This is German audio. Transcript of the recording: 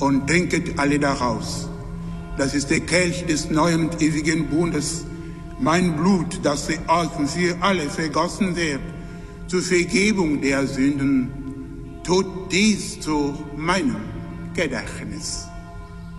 und trinket alle daraus. Das ist der Kelch des neuen und ewigen Bundes, mein Blut, das für euch und für alle vergossen wird, zur Vergebung der Sünden. Tut dies zu meinem Gedächtnis.